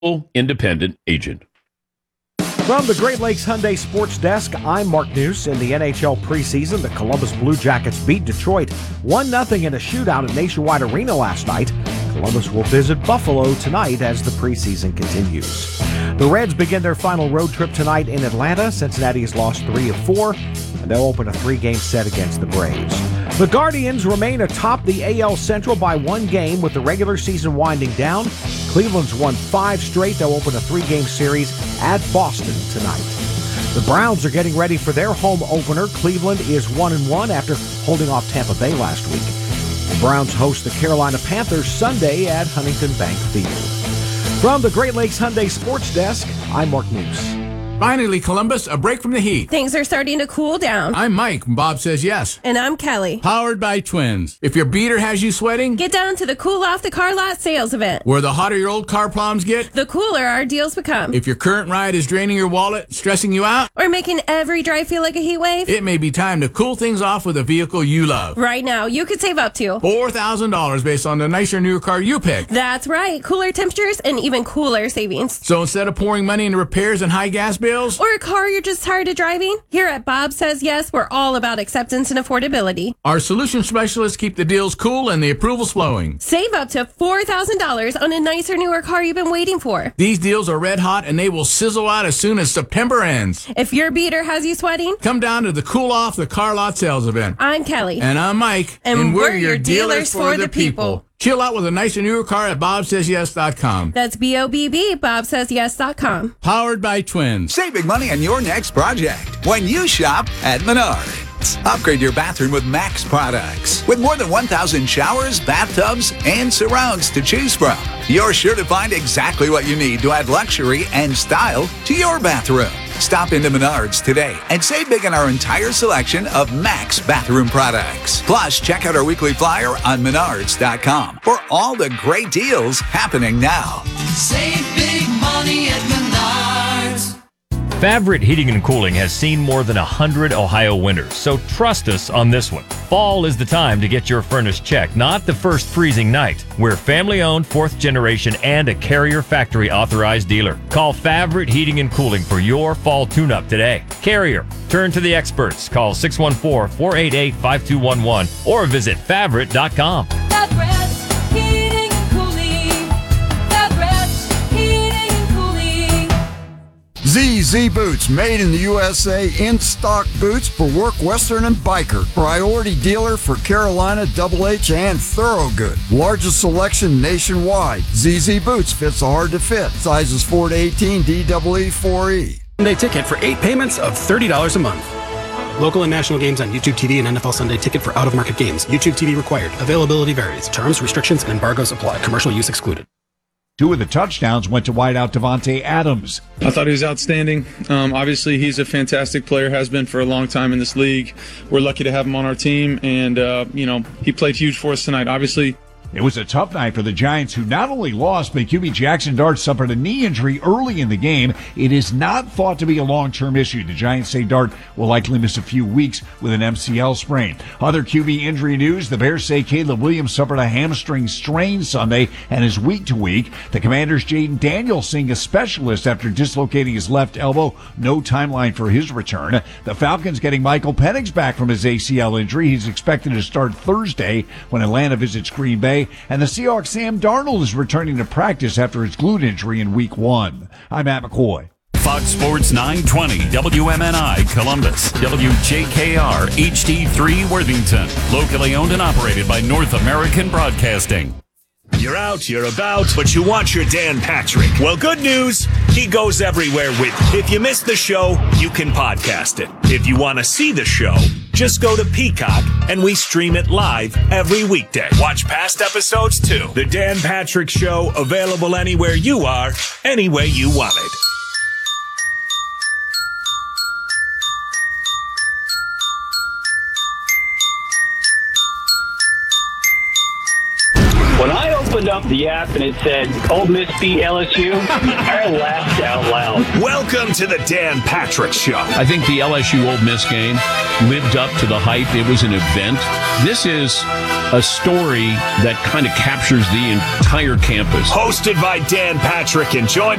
independent agent. From the Great Lakes Hyundai Sports Desk, I'm Mark News. In the NHL preseason, the Columbus Blue Jackets beat Detroit 1-0 in a shootout at Nationwide Arena last night. Columbus will visit Buffalo tonight as the preseason continues. The Reds begin their final road trip tonight in Atlanta. Cincinnati has lost 3 of 4, and they'll open a 3-game set against the Braves. The Guardians remain atop the AL Central by 1 game with the regular season winding down. Cleveland's won 5 straight. They'll open a 3-game series at Boston tonight. The Browns are getting ready for their home opener. Cleveland is 1-1 after holding off Tampa Bay last week. The Browns host the Carolina Panthers Sunday at Huntington Bank Field. From the Great Lakes Hyundai Sports Desk, I'm Mark News. Finally, Columbus, a break from the heat. Things are starting to cool down. I'm Mike, and Bob says yes. And I'm Kelly. Powered by Twins. If your beater has you sweating, get down to the Cool Off the Car Lot sales event. Where the hotter your old car problems get, the cooler our deals become. If your current ride is draining your wallet, stressing you out, or making every drive feel like a heat wave, it may be time to cool things off with a vehicle you love. Right now, you could save up to $4,000 based on the nicer, newer car you pick. That's right. Cooler temperatures and even cooler savings. So instead of pouring money into repairs and high gas bills, or a car you're just tired of driving, here at Bob Says Yes, we're all about acceptance and affordability. Our solution specialists keep the deals cool and the approvals flowing. Save up to $4,000 on a nicer, newer car you've been waiting for. These deals are red hot and they will sizzle out as soon as September ends. If your beater has you sweating, come down to the Cool Off the Car Lot sales event. I'm Kelly. And I'm Mike. And we're your dealers for the people. Chill out with a nicer, newer car at BobSaysYes.com. That's BOBB, BobSaysYes.com. Powered by Twins. Saving money on your next project when you shop at Menards. Upgrade your bathroom with Max products. With more than 1,000 showers, bathtubs, and surrounds to choose from, you're sure to find exactly what you need to add luxury and style to your bathroom. Stop into Menards today and save big on our entire selection of Max bathroom products. Plus, check out our weekly flyer on Menards.com for all the great deals happening now. Save big money at Menards. Favorite Heating and Cooling has seen more than 100 Ohio winters, so trust us on this one. Fall is the time to get your furnace checked, not the first freezing night. We're family-owned, 4th generation, and a Carrier factory authorized dealer. Call Favorite Heating and Cooling for your fall tune-up today. Carrier, turn to the experts. Call 614-488-5211 or visit Favorite.com. ZZ Boots, made in the USA, in-stock boots for work, western, and biker. Priority dealer for Carolina, Double H, and Thorogood. Largest selection nationwide. ZZ Boots fits the hard to fit. Sizes 4 to 18, DEE 4E. Sunday ticket for 8 payments of $30 a month. Local and national games on YouTube TV and NFL Sunday ticket for out-of-market games. YouTube TV required. Availability varies. Terms, restrictions, and embargoes apply. Commercial use excluded. 2 of the touchdowns went to wideout Devontae Adams. I thought he was outstanding. Obviously, he's a fantastic player, has been for a long time in this league. We're lucky to have him on our team, and, he played huge for us tonight. Obviously, it was a tough night for the Giants, who not only lost, but QB Jackson Dart suffered a knee injury early in the game. It is not thought to be a long-term issue. The Giants say Dart will likely miss a few weeks with an MCL sprain. Other QB injury news, the Bears say Caleb Williams suffered a hamstring strain Sunday and is week to week. The Commanders' Jaden Daniels seeing a specialist after dislocating his left elbow. No timeline for his return. The Falcons getting Michael Penix back from his ACL injury. He's expected to start Thursday when Atlanta visits Green Bay. And the Seahawks' Sam Darnold is returning to practice after his glute injury in Week 1. I'm Matt McCoy. Fox Sports 920, WMNI Columbus, WJKR HD3 Worthington, locally owned and operated by North American Broadcasting. You're out, you're about, but you want your Dan Patrick. Well, good news, he goes everywhere with you. If you missed the show, you can podcast it. If you want to see the show, just go to Peacock and we stream it live every weekday. Watch past episodes too. The Dan Patrick Show, available anywhere you are, any way you want it. When I opened up the app and it said, Ole Miss beat LSU, I laughed out loud. Welcome to the Dan Patrick Show. I think the LSU Ole Miss game lived up to the hype. It was an event. This is a story that kind of captures the entire campus. Hosted by Dan Patrick and joined